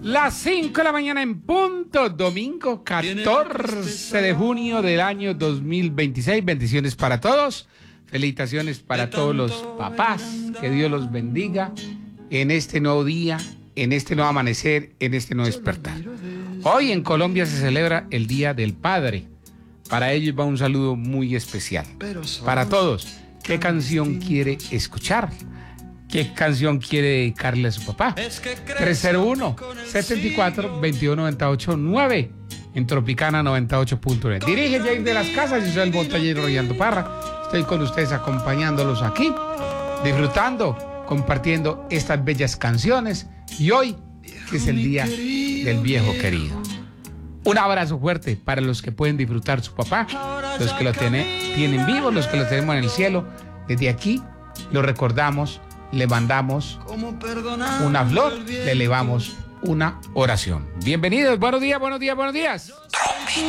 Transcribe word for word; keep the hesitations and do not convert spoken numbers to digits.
Las cinco de la mañana en punto, domingo catorce de junio del año dos mil veintiséis. Bendiciones para todos, felicitaciones para todos los papás, que Dios los bendiga en este nuevo día, en este nuevo amanecer, en este nuevo despertar. Hoy en Colombia se celebra el Día del Padre. Para ellos va un saludo muy especial. Para todos, ¿qué canción quiere escuchar? ¿Qué canción quiere dedicarle a su papá? tres cero uno, setenta y cuatro, veintidós noventa y ocho, nueve en Tropicana noventa y ocho punto net. Dirige James de las Casas, yo soy el montañero Royando Parra. Estoy con ustedes acompañándolos aquí, disfrutando, compartiendo estas bellas canciones. Y hoy, que es el Día del Viejo Querido. Un abrazo fuerte para los que pueden disfrutar su papá, los que lo tiene, tienen vivos, los que lo tenemos en el cielo. Desde aquí lo recordamos, le mandamos una flor, le elevamos una oración. Bienvenidos, buenos días, buenos días, buenos días.